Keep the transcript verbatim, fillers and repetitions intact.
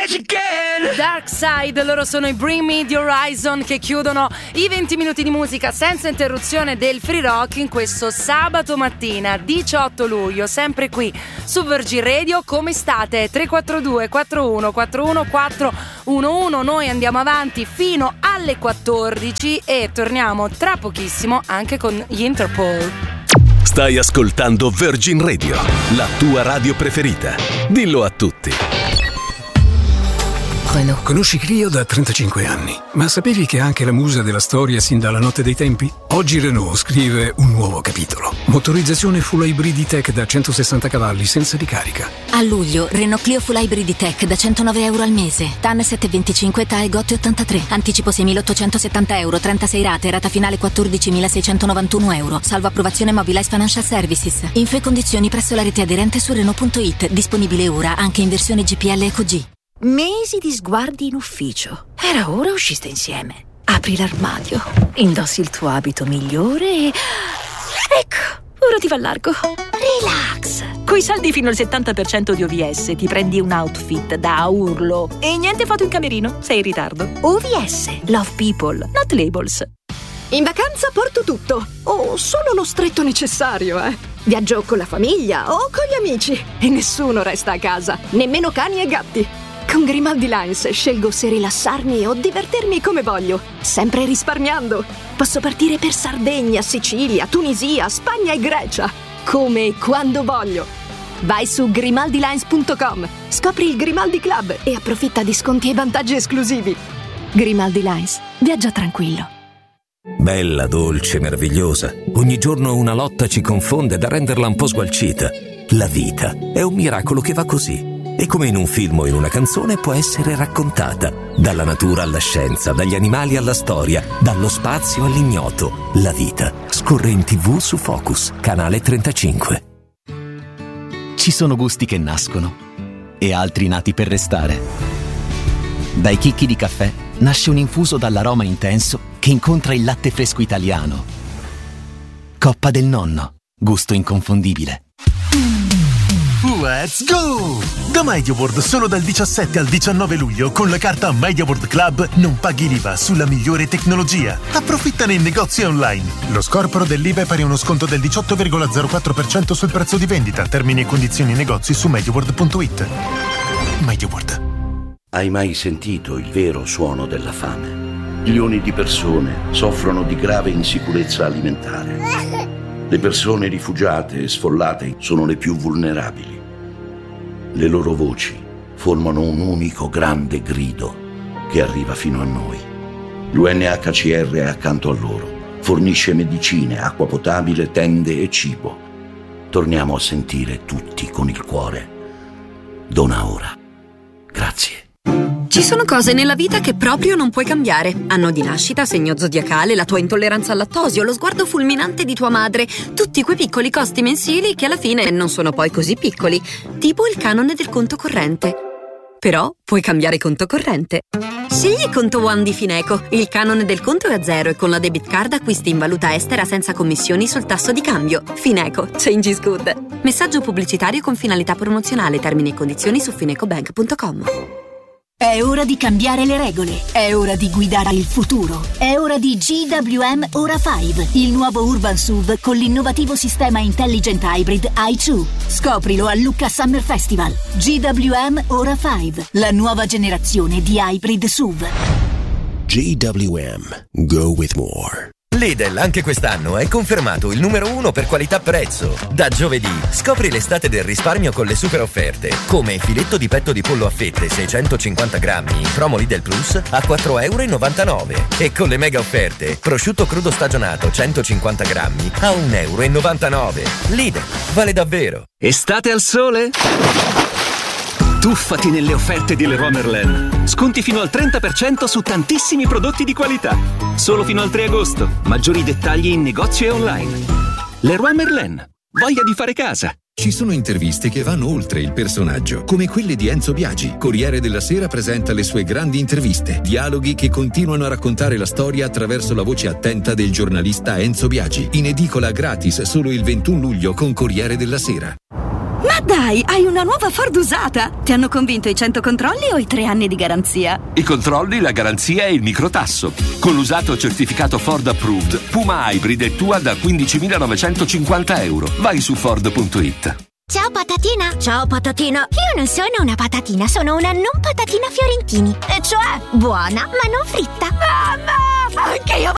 Dark Side, loro sono i Bring Me the Horizon, che chiudono i venti minuti di musica senza interruzione del Free Rock in questo sabato mattina diciotto luglio, sempre qui su Virgin Radio. Come state? tre quattro due quattro uno quattro uno quattro uno uno. Noi andiamo avanti fino alle quattordici e torniamo tra pochissimo anche con gli Interpol. Stai ascoltando Virgin Radio, la tua radio preferita. Dillo a tutti. Conosci Clio da trentacinque anni, ma sapevi che è anche la musa della storia sin dalla notte dei tempi? Oggi Renault scrive un nuovo capitolo. Motorizzazione full hybrid tech da centosessanta cavalli senza ricarica. A luglio, Renault Clio full hybrid tech da centonove euro al mese. T A N sette virgola venticinque, T A E G O T ottantatré. Anticipo seimilaottocentosettanta euro, trentasei rate, rata finale quattordicimilaseicentonovantuno euro. Salvo approvazione Mobilize Financial Services. Info e condizioni presso la rete aderente su Renault punto it. Disponibile ora anche in versione G P L Eco G. Mesi di sguardi in ufficio. Era ora usciste insieme. Apri l'armadio, indossi il tuo abito migliore e... ecco, ora ti va largo. Relax. Coi saldi fino al settanta per cento di O V S ti prendi un outfit da urlo. E niente foto in camerino, sei in ritardo. O V S, love people, not labels. In vacanza porto tutto, o solo lo stretto necessario, eh. Viaggio con la famiglia o con gli amici e nessuno resta a casa, nemmeno cani e gatti. Con Grimaldi Lines scelgo se rilassarmi o divertirmi come voglio, sempre risparmiando. Posso partire per Sardegna, Sicilia, Tunisia, Spagna e Grecia, come e quando voglio. Vai su grimaldi lines punto com, scopri il Grimaldi Club e approfitta di sconti e vantaggi esclusivi. Grimaldi Lines, viaggia tranquillo. Bella, dolce, meravigliosa. Ogni giorno una lotta ci confonde da renderla un po' sgualcita. La vita è un miracolo che va così. E come in un film o in una canzone può essere raccontata. Dalla natura alla scienza, dagli animali alla storia, dallo spazio all'ignoto. La vita scorre in tivù su Focus, canale trentacinque. Ci sono gusti che nascono e altri nati per restare. Dai chicchi di caffè nasce un infuso dall'aroma intenso che incontra il latte fresco italiano. Coppa del nonno, gusto inconfondibile. Let's go! Da MediaWorld solo dal diciassette al diciannove luglio con la carta MediaWorld Club non paghi l'I V A sulla migliore tecnologia. Approfittane in negozi online. Lo scorporo dell'I V A è pari a uno sconto del diciotto virgola zero quattro per cento sul prezzo di vendita. Termini e condizioni negozi su mediaworld punto it. MediaWorld. Hai mai sentito il vero suono della fame? Milioni di persone soffrono di grave insicurezza alimentare. Le persone rifugiate e sfollate sono le più vulnerabili. Le loro voci formano un unico grande grido che arriva fino a noi. L'U N H C R è accanto a loro. Fornisce medicine, acqua potabile, tende e cibo. Torniamo a sentire tutti con il cuore. Dona ora. Grazie. Ci sono cose nella vita che proprio non puoi cambiare. Anno di nascita, segno zodiacale, la tua intolleranza al lattosio, lo sguardo fulminante di tua madre. Tutti quei piccoli costi mensili che alla fine non sono poi così piccoli. Tipo il canone del conto corrente. Però puoi cambiare conto corrente. Scegli Conto One di Fineco. Il canone del conto è a zero e con la debit card acquisti in valuta estera senza commissioni sul tasso di cambio. Fineco. Change is good. Messaggio pubblicitario con finalità promozionale. Termini e condizioni su finecobank punto com. È ora di cambiare le regole, è ora di guidare il futuro, è ora di G W M Ora cinque, il nuovo Urban S U V con l'innovativo sistema Intelligent Hybrid i due. Scoprilo a Lucca Summer Festival. G W M Ora cinque, la nuova generazione di hybrid S U V. G W M, go with more. Lidl anche quest'anno è confermato il numero uno per qualità-prezzo. Da giovedì scopri l'estate del risparmio con le super offerte, come filetto di petto di pollo a fette seicentocinquanta grammi in promo Lidl Plus a quattro virgola novantanove euro e con le mega offerte prosciutto crudo stagionato centocinquanta grammi a un virgola novantanove euro. Lidl, vale davvero. Estate al sole? Tuffati nelle offerte di Leroy Merlin. Sconti fino al trenta per cento su tantissimi prodotti di qualità. Solo fino al tre agosto. Maggiori dettagli in negozio e online. Leroy Merlin. Voglia di fare casa. Ci sono interviste che vanno oltre il personaggio, come quelle di Enzo Biagi. Corriere della Sera presenta le sue grandi interviste, dialoghi che continuano a raccontare la storia attraverso la voce attenta del giornalista Enzo Biagi. In edicola gratis solo il ventuno luglio con Corriere della Sera. Ma dai, hai una nuova Ford usata! Ti hanno convinto i cento controlli o i tre anni di garanzia? I controlli, la garanzia e il microtasso. Con l'usato certificato Ford Approved, Puma Hybrid è tua da quindicimilanovecentocinquanta euro. Vai su Ford punto it. Ciao patatina! Ciao patatina! Io non sono una patatina, sono una non patatina Fiorentini. E cioè? Buona, ma non fritta. Mamma! Anche io